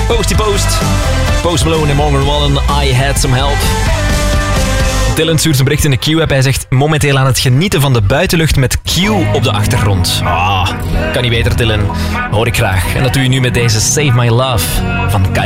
Posty Post. Post Malone en Morgan Wallen, I Had Some Help. Dylan stuurt een bericht in de Q-app. Hij zegt momenteel aan het genieten van de buitenlucht met Q op de achtergrond. Kan niet beter, Dylan. Hoor ik graag. En dat doe je nu met deze Save My Love van Kai.